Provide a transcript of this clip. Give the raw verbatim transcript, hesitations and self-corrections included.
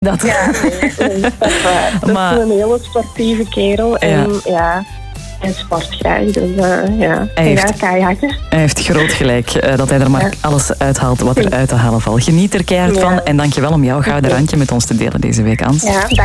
Dat... Ja, nee, nee, dat is waar. Dat Maar... is een hele sportieve kerel. En ja, ja hij sport graag. Dus uh, ja, hij heeft, ja, kajakken. Hij heeft groot gelijk uh, dat hij er maar ja. alles uithaalt wat er uit te halen valt. Geniet er keihard ja. van en dankjewel om jouw gouden randje met ons te delen deze week, Ans. Ja,